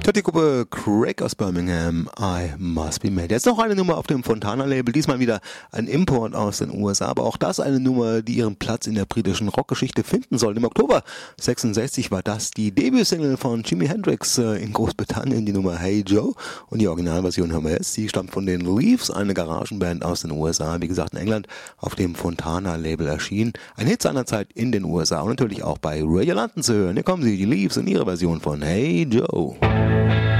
Die Gruppe Craig aus Birmingham, I Must Be Made. Jetzt noch eine Nummer auf dem Fontana-Label, diesmal wieder ein Import aus den USA, aber auch das eine Nummer, die ihren Platz in der britischen Rockgeschichte finden soll. Im Oktober 66 war das die Debütsingle von Jimi Hendrix in Großbritannien, die Nummer Hey Joe. Und die Originalversion hören wir jetzt, die stammt von den Leaves, eine Garagenband aus den USA, wie gesagt in England, auf dem Fontana-Label erschienen. Ein Hit seiner Zeit in den USA und natürlich auch bei Radio London zu hören. Hier kommen sie, die Leaves in ihrer Version von Hey Joe.